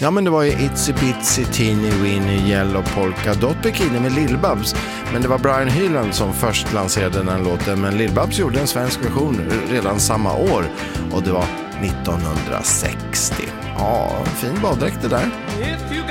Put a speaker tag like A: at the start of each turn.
A: Ja, men det var ju Itsy Bitsy Teeny Weeny Yellow Polka Dot Bikini med Lill-Babs. Men det var Brian Hyland som först lanserade den låten. Men Lill-Babs gjorde en svensk version redan samma år. Och det var 1960. Ja, fin baddräkt det där.
B: If you